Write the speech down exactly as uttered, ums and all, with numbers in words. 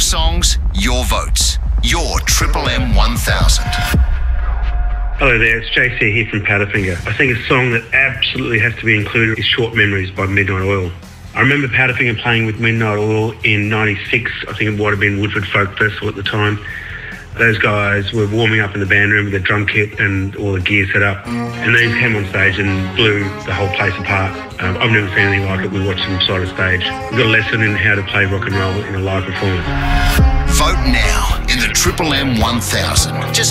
songs, your votes. Your Triple M one thousand. Hello there, it's J C here from Powderfinger. I think a song that absolutely has to be included is Short Memories by Midnight Oil. I remember Powderfinger playing with Midnight Oil in ninety-six. I think it might have been Woodford Folk Festival at the time. Those guys were warming up in the band room with the drum kit and all the gear set up. And they came on stage and blew the whole place apart. Um, I've never seen anything like it. We watched them side of stage. We got a lesson in how to play rock and roll in a live performance. Vote now in the Triple M one thousand. Just